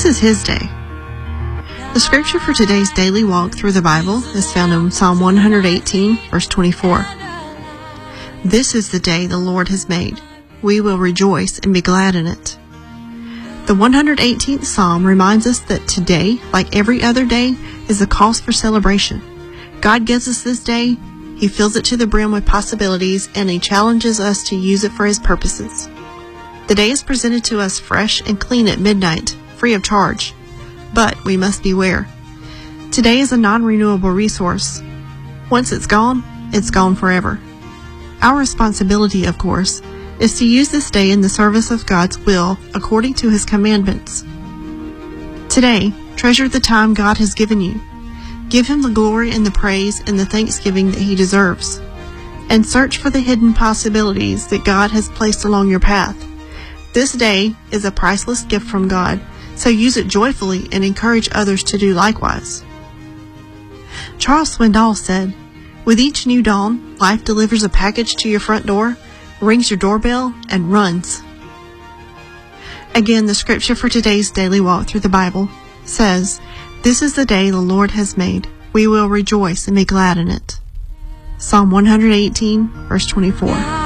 This is His day. The scripture for today's daily walk through the Bible is found in Psalm 118, verse 24. This is the day the Lord has made. We will rejoice and be glad in it. The 118th Psalm reminds us that today, like every other day, is a cause for celebration. God gives us this day, He fills it to the brim with possibilities, and He challenges us to use it for His purposes. The day is presented to us fresh and clean at midnight, free of charge. But we must beware. Today is a non-renewable resource. Once it's gone forever. Our responsibility, of course, is to use this day in the service of God's will according to His commandments. Today, treasure the time God has given you. Give Him the glory and the praise and the thanksgiving that He deserves. And search for the hidden possibilities that God has placed along your path. This day is a priceless gift from God, so use it joyfully and encourage others to do likewise. Charles Swindoll said, "With each new dawn, life delivers a package to your front door, rings your doorbell, and runs." Again, the scripture for today's daily walk through the Bible says, "This is the day the Lord has made. We will rejoice and be glad in it." Psalm 118, verse 24.